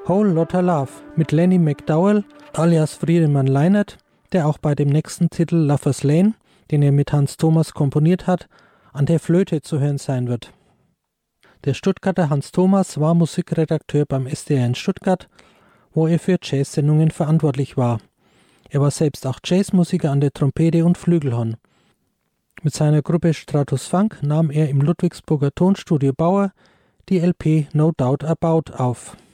Whole Lotta Love mit Lenny McDowell alias Friedemann Leinert, der auch bei dem nächsten Titel Lover's Lane, den er mit Hans Thomas komponiert hat, an der Flöte zu hören sein wird. Der Stuttgarter Hans Thomas war Musikredakteur beim SDR in Stuttgart, wo er für Jazzsendungen verantwortlich war. Er war selbst auch Jazzmusiker an der Trompete und Flügelhorn. Mit seiner Gruppe Stratus Funk nahm er im Ludwigsburger Tonstudio Bauer die LP No Doubt About auf.